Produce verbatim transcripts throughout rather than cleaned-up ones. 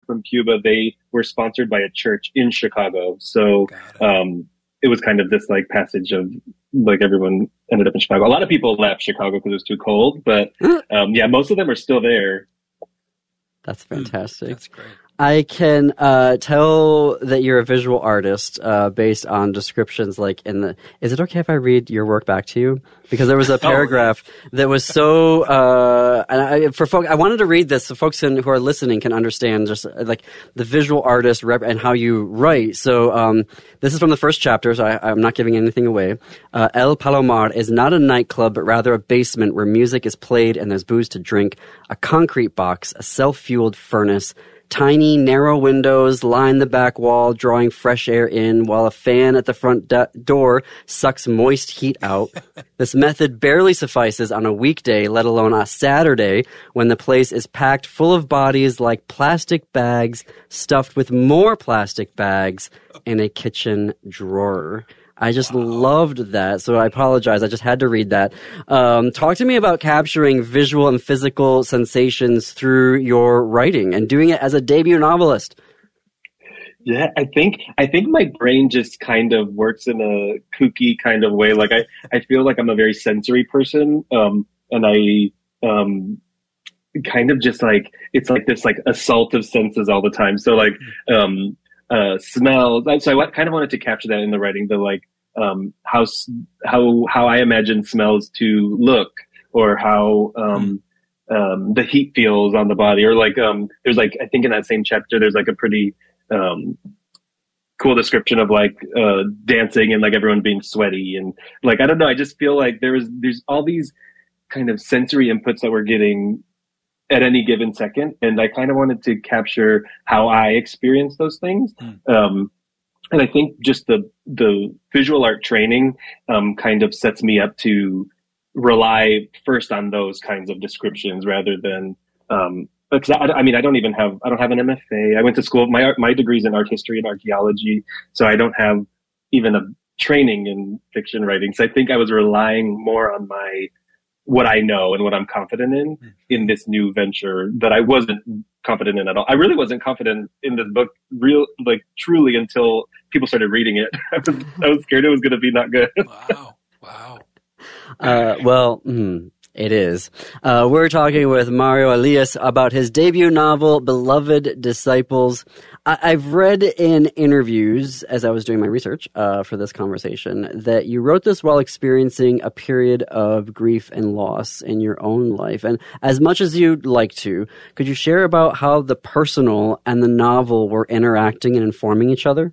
from Cuba, they were sponsored by a church in Chicago. So um, it was kind of this like passage of like everyone ended up in Chicago. A lot of people left Chicago because it was too cold, but um, yeah, most of them are still there. That's fantastic. That's great. I can uh, tell that you're a visual artist uh, based on descriptions like in the... Is it okay if I read your work back to you? Because there was a paragraph oh. that was so... Uh, and I, for folk, I wanted to read this so folks in, who are listening can understand just like the visual artist rep and how you write. So um, this is from the first chapter, so I, I'm not giving anything away. Uh, El Palomar is not a nightclub, but rather a basement where music is played and there's booze to drink, a concrete box, a self-fueled furnace. Tiny, narrow windows line the back wall, drawing fresh air in, while a fan at the front do- door sucks moist heat out. This method barely suffices on a weekday, let alone a Saturday, when the place is packed full of bodies like plastic bags stuffed with more plastic bags in a kitchen drawer. I just wow. loved that, so I apologize. I just had to read that. Um, talk to me about capturing visual and physical sensations through your writing and doing it as a debut novelist. Yeah, I think I think my brain just kind of works in a kooky kind of way. Like I, I feel like I'm a very sensory person, um, and I um, kind of just like it's like this like assault of senses all the time. So like. Um, Uh, smells. So I kind of wanted to capture that in the writing, the like um, how how how I imagine smells to look, or how um, um, the heat feels on the body, or like um, there's like I think in that same chapter there's like a pretty um, cool description of like uh, dancing and like everyone being sweaty and like I don't know. I just feel like there was there's all these kind of sensory inputs that we're getting at any given second. And I kind of wanted to capture how I experience those things. Mm. Um, and I think just the, the visual art training, um, kind of sets me up to rely first on those kinds of descriptions rather than, um, because I, I mean, I don't even have, I don't have an M F A. I went to school, my art, my degree's in art history and archaeology. So I don't have even a training in fiction writing. So I think I was relying more on my, what I know and what I'm confident in, in this new venture that I wasn't confident in at all. I really wasn't confident in this book, real, like truly until people started reading it. I was, I was scared it was going to be not good. Wow. Wow. Uh, well, mm, it is. Uh, we're talking with Mario Elias about his debut novel, Beloved Disciples. I- I've read in interviews, as I was doing my research uh, for this conversation, that you wrote this while experiencing a period of grief and loss in your own life. And as much as you'd like to, could you share about how the personal and the novel were interacting and informing each other?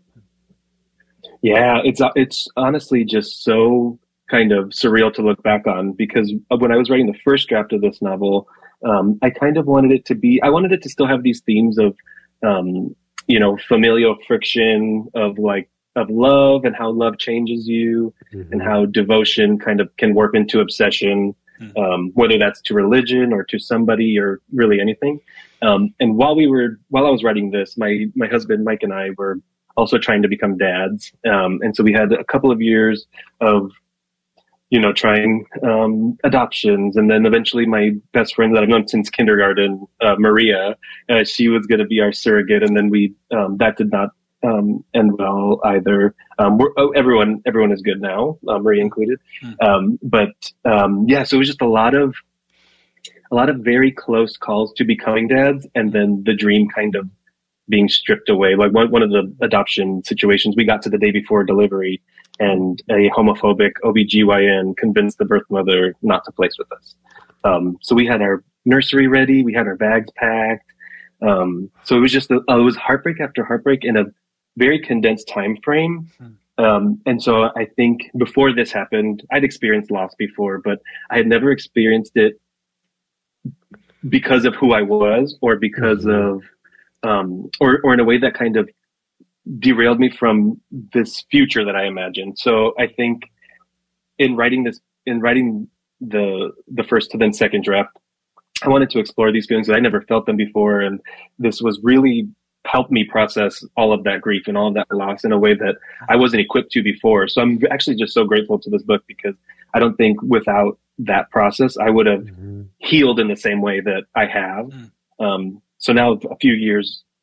Yeah, it's it's honestly just so kind of surreal to look back on, because when I was writing the first draft of this novel, um, I kind of wanted it to be, I wanted it to still have these themes of, um, you know, familial friction, of like, of love and how love changes you, mm-hmm. and how devotion kind of can warp into obsession, mm-hmm. um, whether that's to religion or to somebody or really anything. Um, and while we were, while I was writing this, my, my husband, Mike, and I were also trying to become dads. Um, and so we had a couple of years of, you know, trying um, adoptions. And then eventually my best friend that I've known since kindergarten, uh, Maria, uh, she was going to be our surrogate. And then we, um, that did not um, end well either. Um, we're, oh, everyone, everyone is good now, uh, Maria included. Mm-hmm. Um, but um, yeah, so it was just a lot of, a lot of very close calls to becoming dads. And then the dream kind of being stripped away. Like one, one of the adoption situations, we got to the day before delivery, and a homophobic O B G Y N convinced the birth mother not to place with us. Um, so we had our nursery ready, we had our bags packed. Um, so it was just, a, uh, it was heartbreak after heartbreak in a very condensed time frame. Um, and so I think before this happened, I'd experienced loss before, but I had never experienced it because of who I was, or because mm-hmm. of, um, or, or in a way that kind of derailed me from this future that I imagined. So I think in writing this, in writing the the first to then second draft, I wanted to explore these feelings that I never felt them before, and this was really helped me process all of that grief and all of that loss in a way that I wasn't equipped to before. So I'm actually just so grateful to this book, because I don't think without that process I would have mm-hmm. healed in the same way that I have. Mm. Um, so now a few years